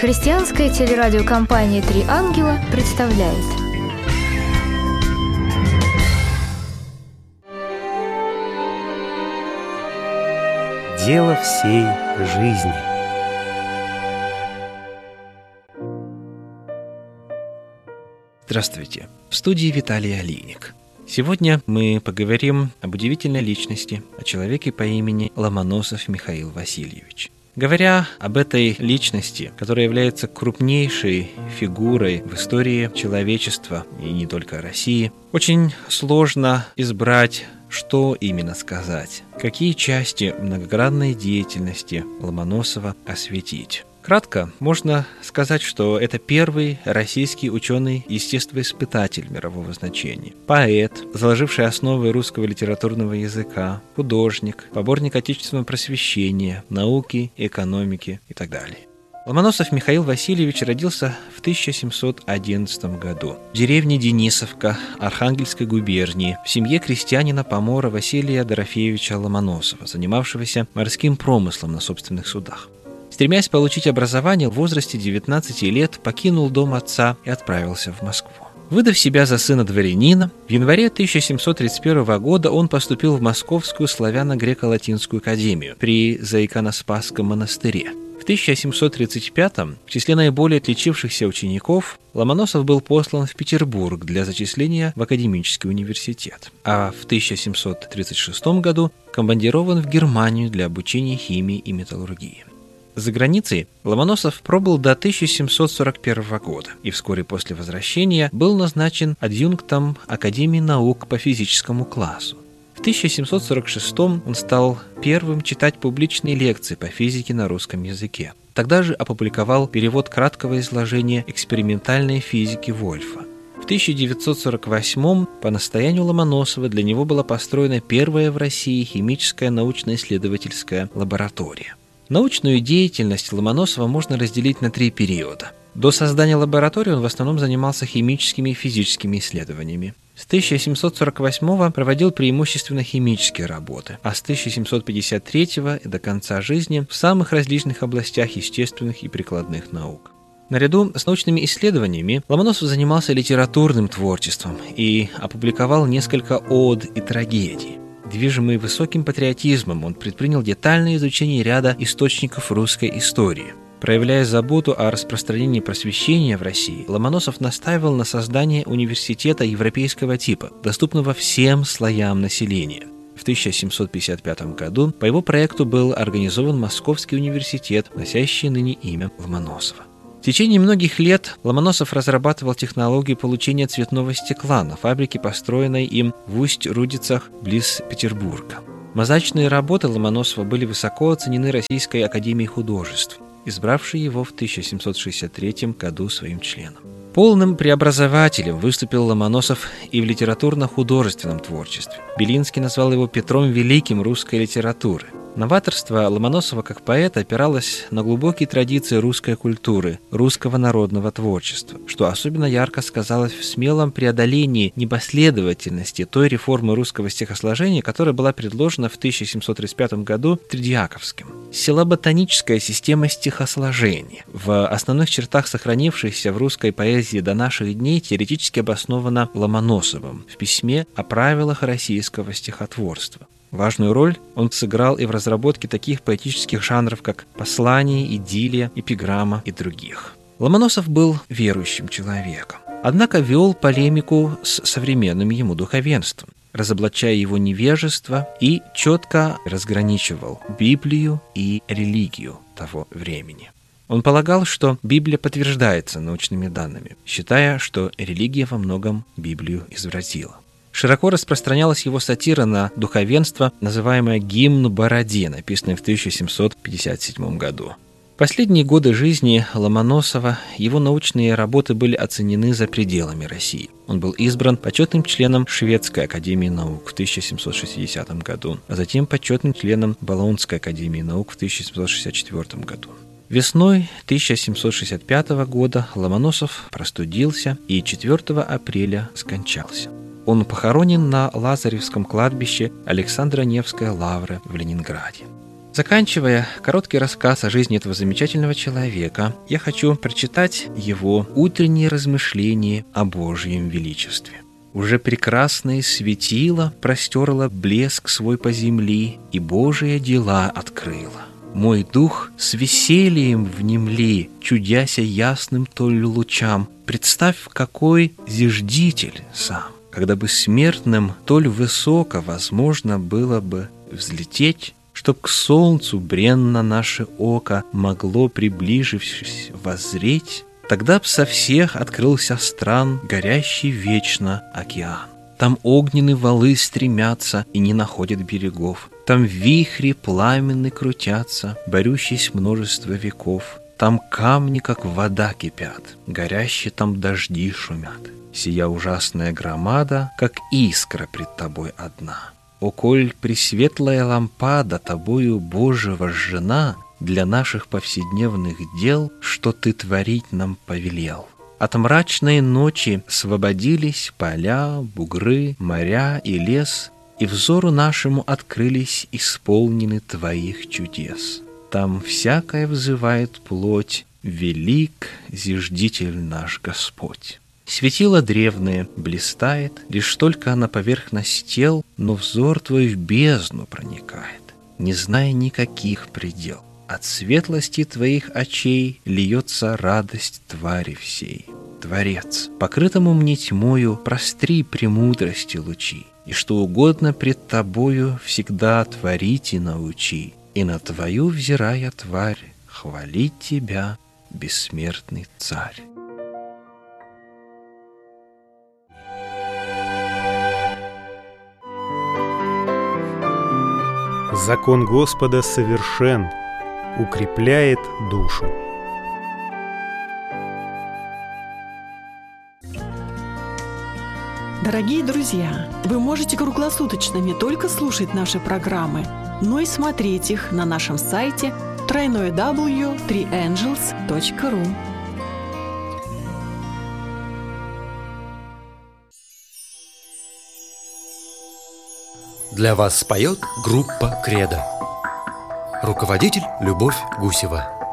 Христианская телерадиокомпания «Три ангела» представляет. Дело всей жизни. Здравствуйте! В студии Виталий Алиник. Сегодня мы поговорим об удивительной личности, о человеке по имени Ломоносов Михаил Васильевич. Говоря об этой личности, которая является крупнейшей фигурой в истории человечества и не только России, очень сложно избрать, что именно сказать, какие части многогранной деятельности Ломоносова осветить. Кратко можно сказать, что это первый российский ученый-естествоиспытатель мирового значения, поэт, заложивший основы русского литературного языка, художник, поборник отечественного просвещения, науки, экономики и так далее. Ломоносов Михаил Васильевич родился в 1711 году в деревне Денисовка Архангельской губернии в семье крестьянина-помора Василия Дорофеевича Ломоносова, занимавшегося морским промыслом на собственных судах. Стремясь получить образование, в возрасте 19 лет покинул дом отца и отправился в Москву. Выдав себя за сына дворянина, в январе 1731 года он поступил в Московскую славяно-греко-латинскую академию при Заиконоспасском монастыре. В 1735-м в числе наиболее отличившихся учеников Ломоносов был послан в Петербург для зачисления в академический университет, а в 1736 году командирован в Германию для обучения химии и металлургии. За границей Ломоносов пробыл до 1741 года и вскоре после возвращения был назначен адъюнктом Академии наук по физическому классу. В 1746 он стал первым читать публичные лекции по физике на русском языке. Тогда же опубликовал перевод краткого изложения экспериментальной физики Вольфа. В 1948 по настоянию Ломоносова для него была построена первая в России химическая научно-исследовательская лаборатория. Научную деятельность Ломоносова можно разделить на 3 периода. До создания лаборатории он в основном занимался химическими и физическими исследованиями. С 1748 проводил преимущественно химические работы, а с 1753 и до конца жизни в самых различных областях естественных и прикладных наук. Наряду с научными исследованиями Ломоносов занимался литературным творчеством и опубликовал несколько од и трагедий. Движимый высоким патриотизмом, он предпринял детальное изучение ряда источников русской истории. Проявляя заботу о распространении просвещения в России, Ломоносов настаивал на создании университета европейского типа, доступного всем слоям населения. В 1755 году по его проекту был организован Московский университет, носящий ныне имя Ломоносова. В течение многих лет Ломоносов разрабатывал технологию получения цветного стекла на фабрике, построенной им в Усть-Рудицах близ Петербурга. Мозаичные работы Ломоносова были высоко оценены Российской академией художеств, избравшей его в 1763 году своим членом. Полным преобразователем выступил Ломоносов и в литературно-художественном творчестве. Белинский назвал его Петром Великим русской литературы. Новаторство Ломоносова как поэта опиралось на глубокие традиции русской культуры, русского народного творчества, что особенно ярко сказалось в смелом преодолении непоследовательности той реформы русского стихосложения, которая была предложена в 1735 году Тредиаковским. Силаботоническая система стихосложения, в основных чертах сохранившаяся в русской поэзии до наших дней, теоретически обоснована Ломоносовым в письме о правилах российского стихотворства. Важную роль он сыграл и в разработке таких поэтических жанров, как послание, идиллия, эпиграмма и других. Ломоносов был верующим человеком, однако вел полемику с современным ему духовенством, разоблачая его невежество и четко разграничивал Библию и религию того времени. Он полагал, что Библия подтверждается научными данными, считая, что религия во многом Библию извратила. Широко распространялась его сатира на духовенство, называемая «Гимн Бороде», написанная в 1757 году. В последние годы жизни Ломоносова его научные работы были оценены за пределами России. Он был избран почетным членом Шведской академии наук в 1760 году, а затем почетным членом Болонской академии наук в 1764 году. Весной 1765 года Ломоносов простудился и 4 апреля скончался. Он похоронен на Лазаревском кладбище Александро-Невской лавры в Ленинграде. Заканчивая короткий рассказ о жизни этого замечательного человека, я хочу прочитать его утренние размышления о Божьем величестве. «Уже прекрасное светило простерло блеск свой по земли, и Божие дела открыло. Мой дух с весельем внемли, чудяся ясным толь лучам. Представь, какой зиждитель сам, когда бы смертным толь высоко возможно было бы взлететь, чтоб к солнцу бренно наше око могло, приближившись, воззреть, тогда б со всех открылся стран горящий вечно океан. Там огненные валы стремятся и не находят берегов, там вихри пламенны крутятся, борющись множество веков, там камни, как вода, кипят, горящие там дожди шумят. Сия ужасная громада, как искра пред тобой одна. О, коль пресветлая лампада тобою, Боже, вожжена для наших повседневных дел, что ты творить нам повелел. От мрачной ночи освободились поля, бугры, моря и лес, и взору нашему открылись исполнены твоих чудес. Там всякое взывает плоть, велик зиждитель наш Господь. Светило древнее блистает, лишь только на поверхность тел, но взор твой в бездну проникает, не зная никаких предел. От светлости твоих очей льется радость твари всей. Творец, покрытому мне тьмою, простри премудрости лучи, и что угодно пред тобою всегда творить и научи, и на твою, взирая тварь, хвалить тебя, бессмертный царь. Закон Господа совершен, укрепляет душу. Дорогие друзья, вы можете круглосуточно не только слушать наши программы, но и смотреть их на нашем сайте www.3angels.ru. Для вас споет группа «Кредо». Руководитель Любовь Гусева.